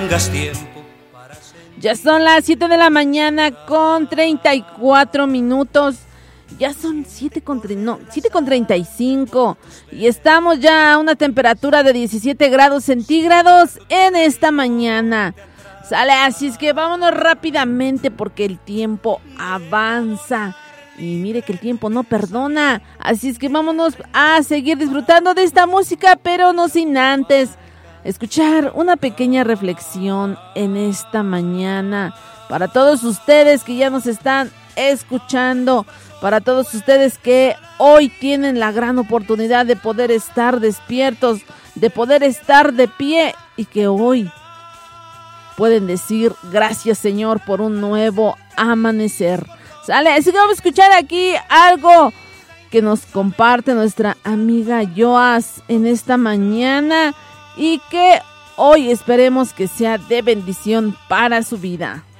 Ya son las 7 de la mañana con 34 minutos. Ya son 7:35 y estamos ya a una temperatura de 17 grados centígrados en esta mañana. Sale, así es que vámonos rápidamente porque el tiempo avanza. Y mire que el tiempo no perdona. Así es que vámonos a seguir disfrutando de esta música, pero no sin antes escuchar una pequeña reflexión en esta mañana. Para todos ustedes que ya nos están escuchando, para todos ustedes que hoy tienen la gran oportunidad de poder estar despiertos, de poder estar de pie y que hoy pueden decir gracias Señor por un nuevo amanecer. Sale, así que vamos a escuchar aquí algo que nos comparte nuestra amiga Joas en esta mañana y que hoy esperemos que sea de bendición para su vida.